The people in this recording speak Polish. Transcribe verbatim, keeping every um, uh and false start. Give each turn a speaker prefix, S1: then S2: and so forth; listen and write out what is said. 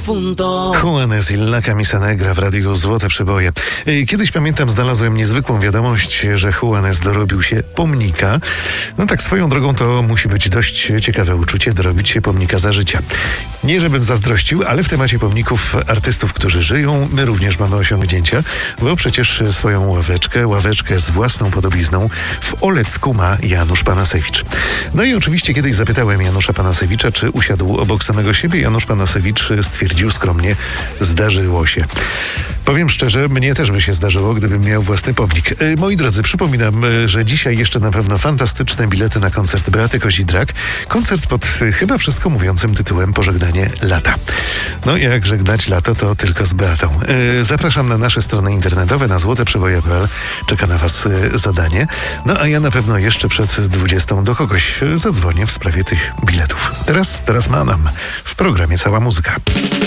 S1: difunto.
S2: Juanes i La Camisa Negra w radiu Złote Przeboje. Kiedyś, pamiętam, znalazłem niezwykłą wiadomość, że Juanes dorobił się pomnika. No tak swoją drogą to musi być dość ciekawe uczucie dorobić się pomnika za życia. Nie żebym zazdrościł, ale w temacie pomników artystów, którzy żyją, my również mamy osiągnięcia, bo przecież swoją ławeczkę, ławeczkę z własną podobizną w Olecku ma Janusz Panasewicz. No i oczywiście kiedyś zapytałem Janusza Panasewicza, czy usiadł obok samego siebie. Janusz Panasewicz stwierdził skromnie: zdarzyło się. Powiem szczerze, mnie też by się zdarzyło, gdybym miał własny pomnik. E, moi drodzy, przypominam, e, że dzisiaj jeszcze na pewno fantastyczne bilety na koncert Beaty Kozidrak. Koncert pod e, chyba wszystko mówiącym tytułem Pożegnanie lata. No jak żegnać lato, to tylko z Beatą. E, zapraszam na nasze strony internetowe, na złote przeboje kropka p l. Czeka na was e, zadanie. No a ja na pewno jeszcze przed dwudziestą do kogoś e, zadzwonię w sprawie tych biletów. Teraz, teraz Manam w programie Cała Muzyka.